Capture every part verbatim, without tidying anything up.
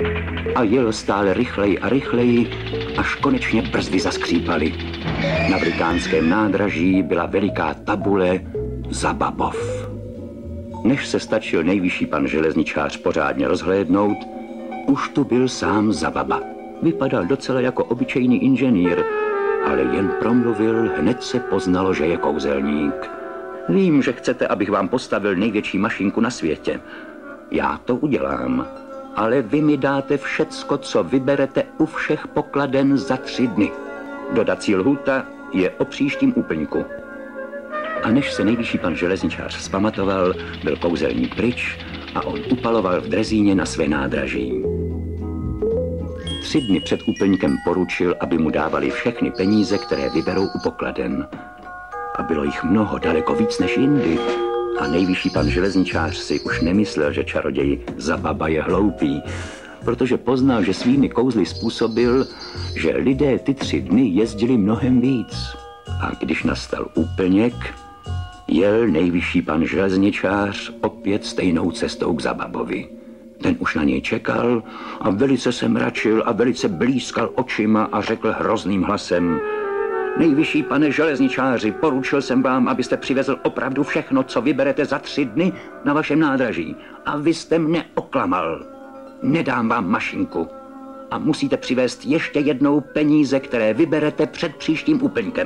A jel stále rychleji a rychleji, až konečně brzdy zaskřípaly. Na Británském nádraží byla veliká tabule Zababov. Než se stačil nejvyšší pan železničář pořádně rozhlédnout, už tu byl sám Zababa. Vypadal docela jako obyčejný inženýr, ale jen promluvil, hned se poznalo, že je kouzelník. Vím, že chcete, abych vám postavil největší mašinku na světě. Já to udělám, ale vy mi dáte všecko, co vyberete u všech pokladen za tři dny. Dodací lhůta je o příštím úplňku. A než se nejvyšší pan železničář vzpamatoval, byl kouzelník pryč a on upaloval v Drezíně na své nádraží. Tři dny před úplňkem poručil, aby mu dávali všechny peníze, které vyberou u pokladen. A bylo jich mnoho, daleko víc než jindy. A nejvyšší pan železničář si už nemyslel, že čaroděj Zababa je hloupý, protože poznal, že svými kouzly způsobil, že lidé ty tři dny jezdili mnohem víc. A když nastal úplněk, jel nejvyšší pan železničář opět stejnou cestou k Zababovi. Ten už na něj čekal a velice se mračil a velice blízkal očima a řekl hrozným hlasem: Nejvyšší pane železničáři, poručil jsem vám, abyste přivezl opravdu všechno, co vyberete za tři dny na vašem nádraží. A vy jste mne oklamal. Nedám vám mašinku. A musíte přivést ještě jednou peníze, které vyberete před příštím úplňkem.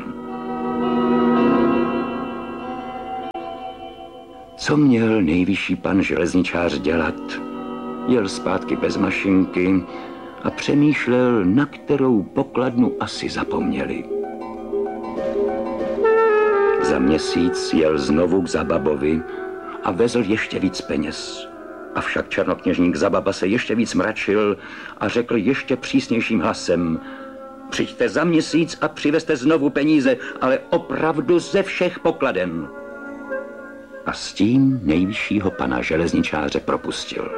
Co měl nejvyšší pan železničář dělat? Jel zpátky bez mašinky a přemýšlel, na kterou pokladnu asi zapomněli. Za měsíc jel znovu k Zababovi a vezl ještě víc peněz. Avšak černokněžník Zababa se ještě víc mračil a řekl ještě přísnějším hlasem: Přijďte za měsíc a přivezte znovu peníze, ale opravdu ze všech pokladen. A s tím nejvyššího pana železničáře propustil.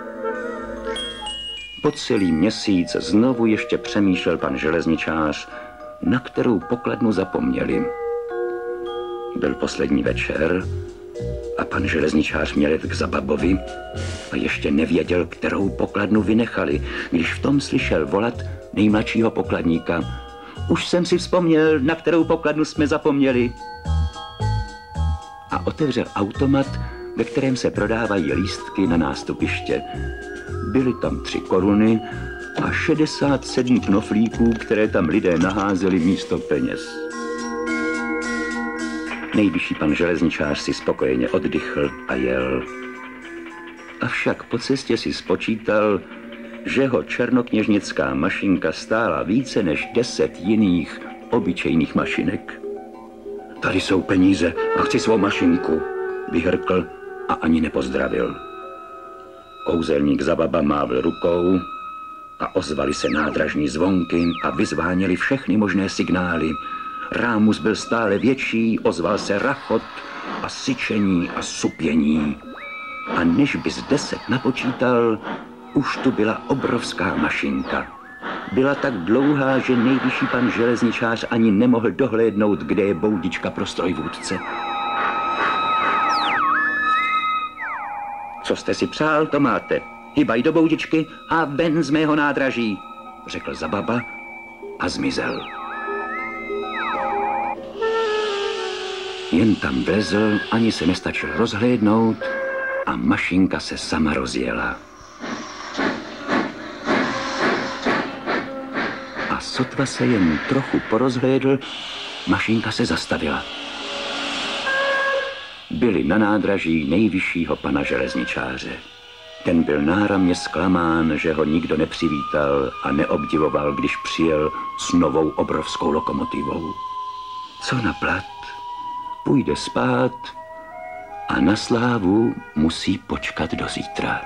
Po celý měsíc znovu ještě přemýšlel pan železničář, na kterou pokladnu zapomněli. Byl poslední večer a pan železničář měl jet k Zababovi a ještě nevěděl, kterou pokladnu vynechali, když v tom slyšel volat nejmladšího pokladníka: Už jsem si vzpomněl, na kterou pokladnu jsme zapomněli. A otevřel automat, ve kterém se prodávají lístky na nástupiště. Byly tam tři koruny a šedesát sedm knoflíků, které tam lidé naházeli místo peněz. Nejvyšší pan železničář si spokojeně oddychl a jel. Avšak po cestě si spočítal, že ho černokněžnická mašinka stála více než deset jiných obyčejných mašinek. Tady jsou peníze a chci svou mašinku, vyhrkl a ani nepozdravil. Kouzelník Zababa mávl rukou a ozvaly se nádražní zvonky a vyzváněly všechny možné signály. Rámus byl stále větší, ozval se rachot a syčení a supění. A než bys deset napočítal, už tu byla obrovská mašinka. Byla tak dlouhá, že nejvyšší pan železničář ani nemohl dohlédnout, kde je boudička pro strojvůdce. Co jste si přál, to máte. Hybaj do boudičky a ven z mého nádraží, řekl Zababa a zmizel. Jen tam vlezl, ani se nestačil rozhlédnout a mašinka se sama rozjela. A sotva se jen trochu porozhlédl, mašinka se zastavila. Byli na nádraží nejvyššího pana železničáře. Ten byl náramně zklamán, že ho nikdo nepřivítal a neobdivoval, když přijel s novou obrovskou lokomotivou. Co na plat? Půjde spát a na slávu musí počkat do zítra.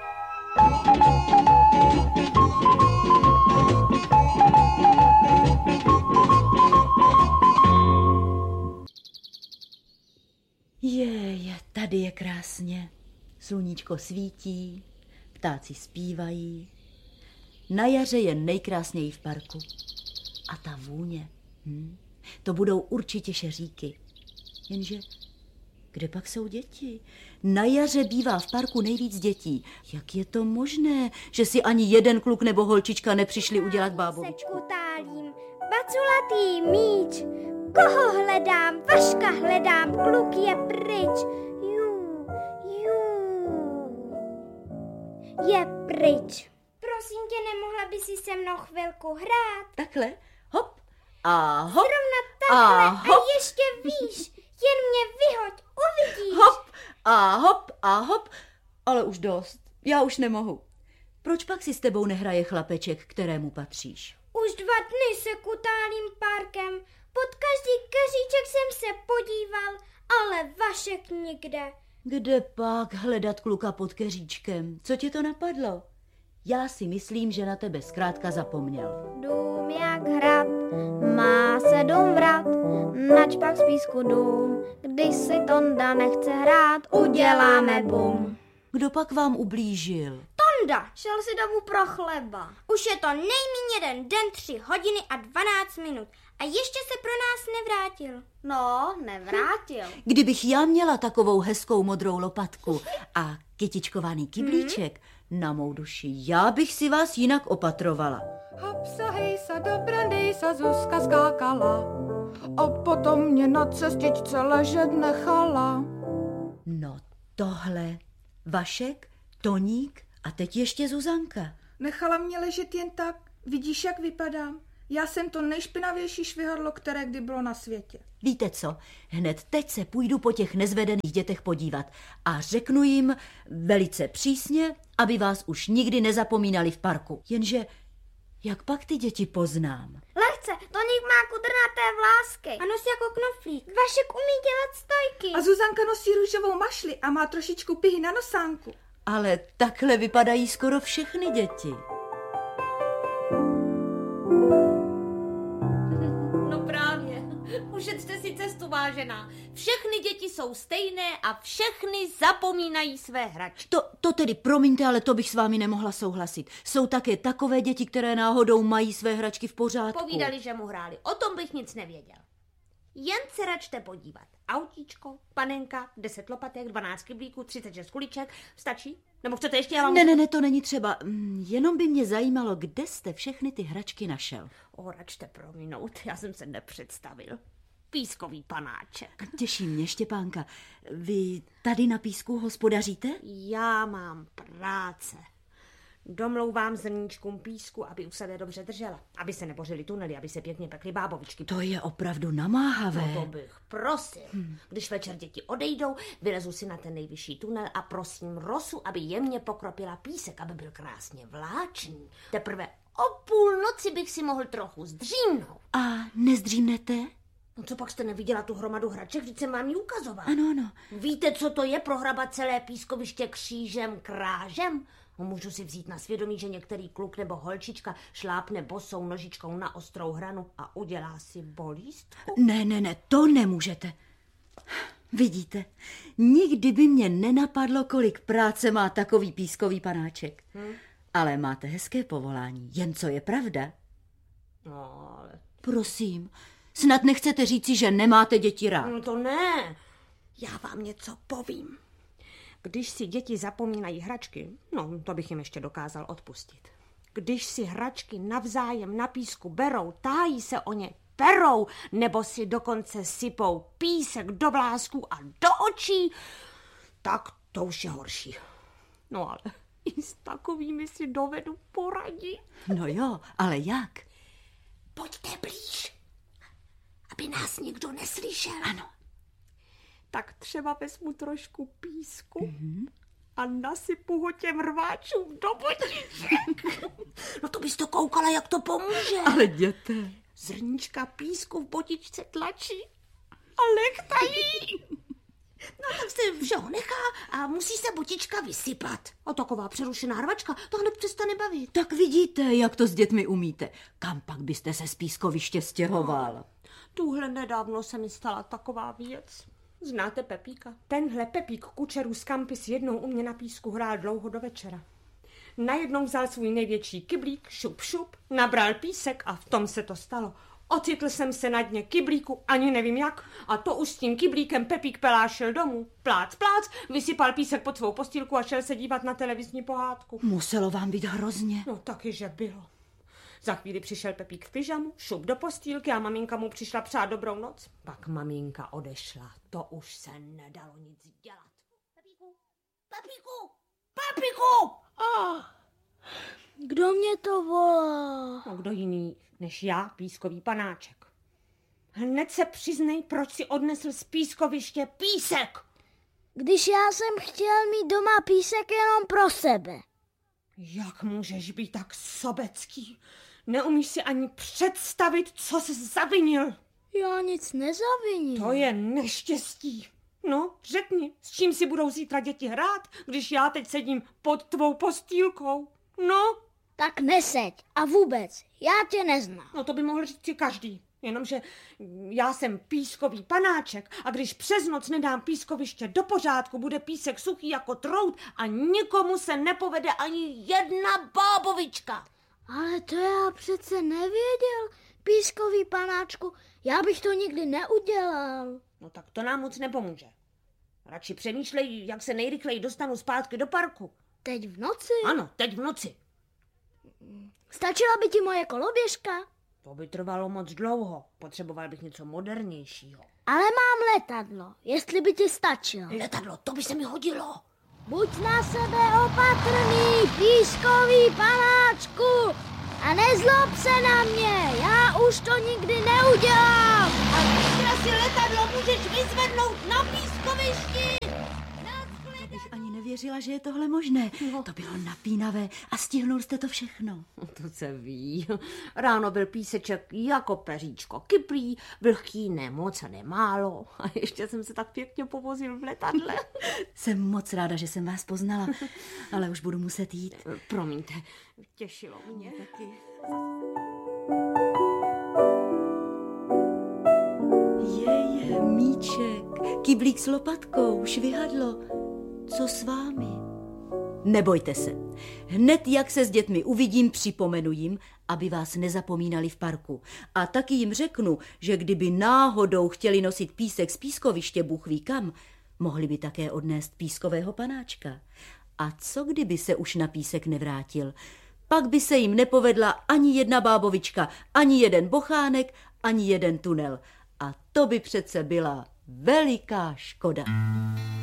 Je, je, tady je krásně. Sluníčko svítí, ptáci zpívají. Na jaře je nejkrásněji v parku. A ta vůně, hm, to budou určitě šeříky. Jenže Kde pak jsou děti? Na jaře bývá v parku nejvíc dětí. Jak je to možné, že si ani jeden kluk nebo holčička nepřišli udělat bábovičku? Se kutálím, baculatý míč. Koho hledám? Vaška hledám, kluk je pryč. Jú, jú. Je pryč. Prosím tě, nemohla by si se mnou chvilku hrát? Takhle, hop a hop. Zrovna takhle a, a, hop. a ještě víš. Jen mě vyhoď, uvidíš. Hop a hop a hop, ale už dost, já už nemohu. Proč pak si s tebou nehraje chlapeček, kterému patříš? Už dva dny se kutálím parkem, pod každý keříček jsem se podíval, ale Vašek nikde. Kde pak hledat kluka pod keříčkem? Co tě to napadlo? Já si myslím, že na tebe zkrátka zapomněl. Dům jak hrad, má sedm vrat, nač pak z písku dům, když si Tonda nechce hrát, uděláme bum. Kdo pak vám ublížil? Tonda šel si domů pro chleba. Už je to nejméně jeden den, tři hodiny a dvanáct minut a ještě se pro nás nevrátil. No, nevrátil. Kdybych já měla takovou hezkou modrou lopatku a kytičkovaný kyblíček, hmm? Na mou duši, já bych si vás jinak opatrovala. Hopsa hejsa, do brandejsa Zuzka skákala a potom mě na cestičce ležet nechala. No tohle, Vašek, Toník a teď ještě Zuzanka. Nechala mě ležet jen tak, vidíš, jak vypadám? Já jsem to nejšpinavější švihadlo, které kdy bylo na světě. Víte co, hned teď se půjdu po těch nezvedených dětech podívat a řeknu jim velice přísně, aby vás už nikdy nezapomínali v parku. Jenže, jak pak ty děti poznám? Lehce, Toník má kudrnaté vlásky a nosí jako knoflík. Vašek umí dělat stojky. A Zuzanka nosí růžovou mašli a má trošičku pihy na nosánku. Ale takhle vypadají skoro všechny děti. Ušetřte si cestu, vážená. Všechny děti jsou stejné a všechny zapomínají své hračky. To, to tedy, promiňte, ale to bych s vámi nemohla souhlasit. Jsou také takové děti, které náhodou mají své hračky v pořádku. Povídali, že mu hráli. O tom bych nic nevěděl. Jen se račte podívat. Autíčko, panenka, deset lopatek, dvanáct kyblíků, třicet šest kuliček. Stačí? Nebo chcete ještě? Já vám... Ne, ne, ne, to není třeba. Jenom by mě zajímalo, kde jste všechny ty hračky našel. O, račte prominout, já jsem se nepředstavil. Pískový panáček. Těší mě, Štěpánka. Vy tady na písku hospodaříte? Já mám práce. Domlouvám zrníčkům písku, aby u sebe dobře držela. Aby se nebořily tunely, aby se pěkně pekly bábovičky. To je opravdu namáhavé. No to bych prosil. Hmm. Když večer děti odejdou, vylezu si na ten nejvyšší tunel a prosím Rosu, aby jemně pokropila písek, aby byl krásně vláčný. Teprve o půlnoci bych si mohl trochu zdřímnout. A nezdřímnete? No co pak jste neviděla tu hromadu hraček, vždyť jsem vám ji ukazoval. Ano, ano. Víte, co to je prohrabat celé pískoviště křížem, krážem? No, můžu si vzít na svědomí, že některý kluk nebo holčička šlápne bosou nožičkou na ostrou hranu a udělá si bolístku? Ne, ne, ne, to nemůžete. Vidíte, nikdy by mě nenapadlo, kolik práce má takový pískový panáček. Hmm? Ale máte hezké povolání, jen co je pravda. No, ale... Prosím, snad nechcete říci, že nemáte děti rád. No to ne. Já vám něco povím. Když si děti zapomínají hračky, no to bych jim ještě dokázal odpustit. Když si hračky navzájem na písku berou, tájí se o ně, perou, nebo si dokonce sypou písek do vlásků a do očí, tak to už je horší. No ale i s takovými si dovedu poradit. No jo, ale jak? Pojďte blíž, aby nás nikdo neslyšel. Ano. Tak třeba vezmu trošku písku mm-hmm. a nasypu ho těm rváčům do botiček. No to bys to koukala, jak to pomůže. Ale jděte. Zrníčka písku v botičce tlačí a lektají. No tak se všeho nechá a musí se botička vysypat. A taková přerušená rvačka to hned přestane bavit. Tak vidíte, jak to s dětmi umíte. Kam pak byste se z pískoviště stěhoval? No, tuhle nedávno se mi stala taková věc. Znáte Pepíka? Tenhle Pepík Kučerů z Kampis jednou u mě na písku hrál dlouho do večera. Najednou vzal svůj největší kyblík, šup šup, nabral písek a v tom se to stalo. Ocitl jsem se na dně kyblíku, ani nevím jak, a to už s tím kyblíkem Pepík Peláš šel domů. Plác, plác, vysypal písek pod svou postýlku a šel se dívat na televizní pohádku. Muselo vám být hrozně. No taky, že bylo. Za chvíli přišel Pepík v pyžamu, šup do postýlky a maminka mu přišla přát dobrou noc. Pak maminka odešla, to už se nedalo nic dělat. Pepíku, Pepíku, Pepíku! Oh, kdo mě to volá? No kdo jiný než já, pískový panáček. Hned se přiznej, proč si odnesl z pískoviště písek. Když já jsem chtěl mít doma písek jenom pro sebe. Jak můžeš být tak sobecký? Neumíš si ani představit, co jsi zavinil. Já nic nezavinil. To je neštěstí. No, řekni, s čím si budou zítra děti hrát, když já teď sedím pod tvou postýlkou? No? Tak neseď a vůbec, já tě neznám. No to by mohl říct si každý. Jenomže já jsem pískový panáček a když přes noc nedám pískoviště do pořádku, bude písek suchý jako trout a nikomu se nepovede ani jedna bábovička. Ale to já přece nevěděl, pískový panáčku, já bych to nikdy neudělal. No tak to nám moc nepomůže. Radši přemýšlej, jak se nejrychleji dostanu zpátky do parku. Teď v noci? Ano, teď v noci. Stačila by ti moje koloběžka? To by trvalo moc dlouho. Potřeboval bych něco modernějšího. Ale mám letadlo, jestli by ti stačilo. Letadlo, to by se mi hodilo. Buď na sebe opatrný, pískový panáčku, a nezlob se na mě, já už to nikdy neudělám. A zítra si letadlo můžeš vyzvednout na pískovišti. Bych ani nevěřila, že je tohle možné. No. To bylo napínavé a stihnul jste to všechno. To se ví. Ráno byl píseček jako peříčko kyplý, vlhký nemoc a nemálo. A ještě jsem se tak pěkně povozil v letadle. Jsem moc ráda, že jsem vás poznala, ale už budu muset jít. Promiňte, těšilo mě. Taky. Je, je, míček, kyblík s lopatkou, švihadlo. Co s vámi? Nebojte se. Hned, jak se s dětmi uvidím, připomenu jim, aby vás nezapomínali v parku. A taky jim řeknu, že kdyby náhodou chtěli nosit písek z pískoviště, Bůh ví kam, mohli by také odnést pískového panáčka. A co kdyby se už na písek nevrátil? Pak by se jim nepovedla ani jedna bábovička, ani jeden bochánek, ani jeden tunel. A to by přece byla veliká škoda.